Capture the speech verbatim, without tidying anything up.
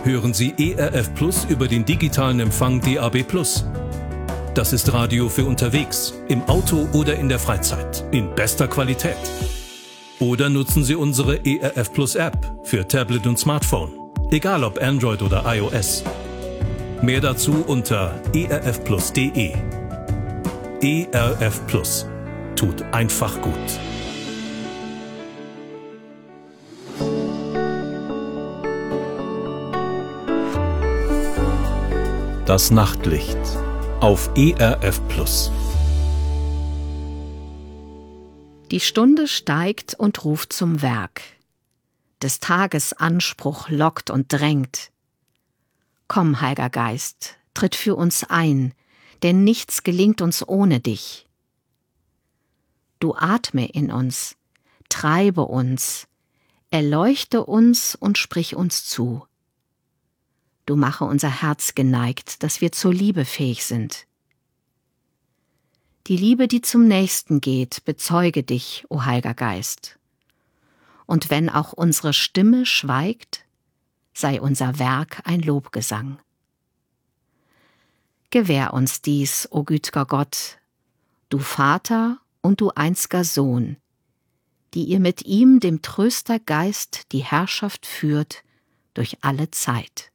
hören Sie E R F Plus über den digitalen Empfang D A B plus. Das ist Radio für unterwegs, im Auto oder in der Freizeit, in bester Qualität. Oder nutzen Sie unsere E R F Plus App für Tablet und Smartphone, egal ob Android oder iOS. Mehr dazu unter e r f plus punkt d e. E R F Plus tut einfach gut. Das Nachtlicht auf E R F Plus. Die Stunde steigt und ruft zum Werk. Des Tages Anspruch lockt und drängt. Komm, Heiliger Geist, tritt für uns ein, denn nichts gelingt uns ohne dich. Du atme in uns, treibe uns, erleuchte uns und sprich uns zu. Du mache unser Herz geneigt, dass wir zur Liebe fähig sind. Die Liebe, die zum Nächsten geht, bezeuge dich, o Heiliger Geist. Und wenn auch unsere Stimme schweigt, sei unser Werk ein Lobgesang. Gewähr uns dies, o güt'ger Gott, du Vater und du einz'ger Sohn, die ihr mit ihm, dem Tröstergeist, die Herrschaft führt durch alle Zeit.